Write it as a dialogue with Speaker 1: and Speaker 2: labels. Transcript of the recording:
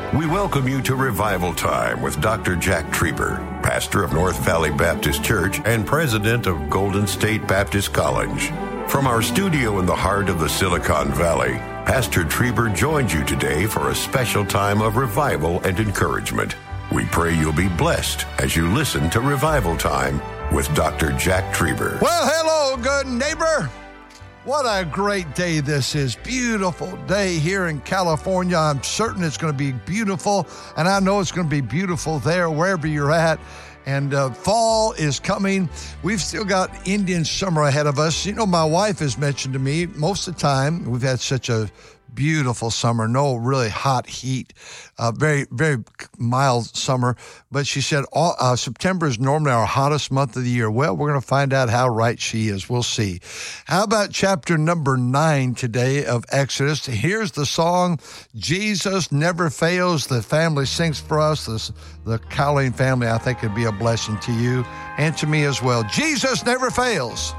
Speaker 1: We welcome you to Revival Time with Dr. Jack Trieber, pastor of North Valley Baptist Church and president of Golden State Baptist College. From our studio in the heart of the Silicon Valley, Pastor Trieber joins you today for a special time of revival and encouragement. We pray you'll be blessed as you listen to Revival Time with Dr. Jack Trieber.
Speaker 2: Well, hello, good neighbor. What a great day this is. Beautiful day here in California. I'm certain it's going to be beautiful, and I know it's going to be beautiful there, wherever you're at. And fall is coming. We've still got Indian summer ahead of us. You know, my wife has mentioned to me most of the time, we've had such a beautiful summer, no really hot heat, very, very mild summer. But she said September is normally our hottest month of the year. Well, we're going to find out how right she is. We'll see. How about chapter number 9 today of Exodus? Here's the song, Jesus Never Fails. The family sings for us. The Cowling family, I think, would be a blessing to you and to me as well. Jesus never fails.